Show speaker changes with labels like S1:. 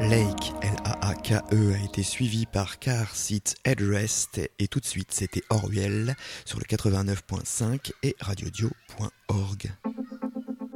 S1: Lake, L-A-A-K-E, a été suivi par Car Seat Headrest et tout de suite c'était Orwell sur le 89.5 et radiodio.org.